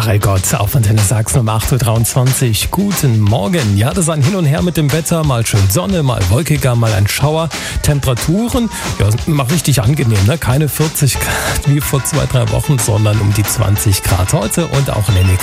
Karel Gott auf Antenne Sachsen um 8.23 Uhr. Guten Morgen. Ja, das ist ein Hin und Her mit dem Wetter. Mal schön Sonne, mal wolkiger, mal ein Schauer. Temperaturen, ja, mal richtig angenehm, ne? Keine 40 Grad wie vor 2-3 Wochen, sondern um die 20 Grad heute und auch in den nächsten